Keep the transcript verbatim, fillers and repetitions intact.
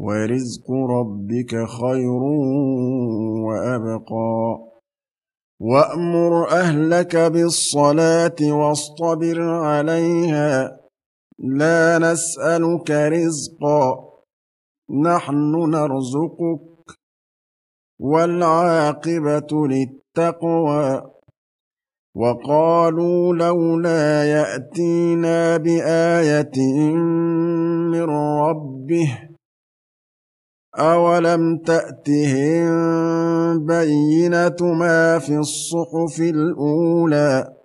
ورزق ربك خير وأبقى وأمر أهلك بالصلاة واصطبر عليها لا نسألك رزقا نحن نرزقك والعاقبة للتقوى وقالوا لولا يأتينا بآية من ربه أولم تأتهم بينة ما في الصحف الأولى